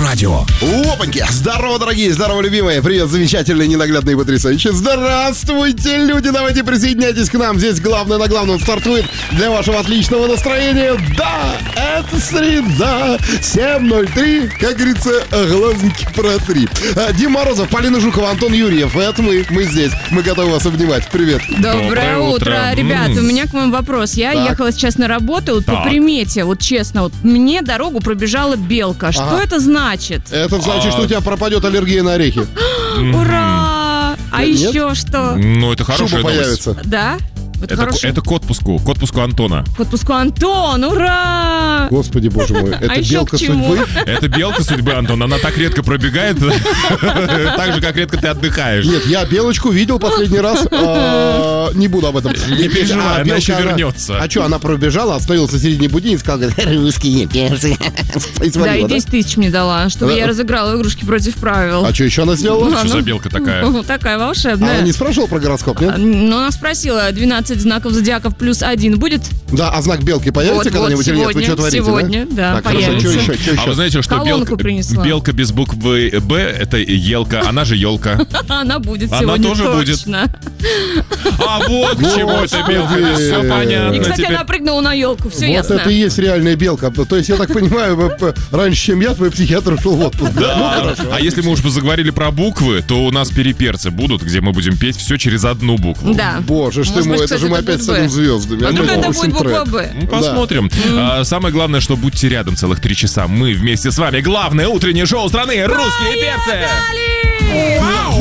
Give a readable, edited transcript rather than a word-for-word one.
радио. Опаньки! Здорово, дорогие, здорово, любимые! Привет, замечательные, ненаглядные, потрясающие! Здравствуйте, люди! Давайте присоединяйтесь к нам. Здесь главное на главном стартует для вашего отличного настроения. Да, это среда, 7:03, как говорится, глазки протри. Дима Морозов, Полина Жукова, Антон Юрьев. Это мы здесь. Мы готовы вас обнимать. Привет. Доброе утро. Ребят, у меня к вам вопрос. Я ехала сейчас на работу, вот по примете, вот честно, вот мне дорогу пробежала белка. Что это значит? Это значит, что у тебя пропадет аллергия на орехи. Ура! А еще что? Ну, это хорошая Шуба новость. появится. Да? Это к отпуску Антона. К отпуску Антон, ура! Господи, боже мой, это еще белка к чему? судьбы? Это белка судьбы, Антон. Она так редко пробегает, так же, как редко ты отдыхаешь. Нет, я белочку видел последний раз. Не буду об этом. Не переживай, она еще вернется. А что, она пробежала, остановилась на середине пути и сказала, русские перцы. Да, и 10 тысяч мне дала, чтобы я разыграла игрушки против правил. А что еще она сделала? Что за белка такая? Такая волшебная. Она не спрашивала про гороскоп, нет? Ну, она спросила, 12 знаков зодиаков плюс 1 будет? Да, а знак белки появится когда-нибудь или нет? Вы что творите, сегодня, да, Так, хорошо, появится. что еще? А вы знаете, что Колонку принесла. белка без буквы «Б» — это елка, она же елка. Она будет Она сегодня тоже будет. точно. А вот к чему эта белка, все понятно. И, кстати, теперь. она прыгнула на елку, все Вот ясно. это и есть реальная белка. То есть, я так понимаю, раньше, чем я, твой психиатр ушел в отпуск. Да. А если мы уж заговорили про буквы, то у нас переперцы будут, где мы будем петь все через одну букву. Да. Боже ж ты Может мой, быть, это же кстати, мы это опять будет станем «Б». звездами. А вдруг Опять это выпустим будет буква трек. «Б». Ну, посмотрим. Самое главное, что будьте рядом целых 3 часа. Мы вместе с вами. Главное утреннее шоу страны «Русские перцы».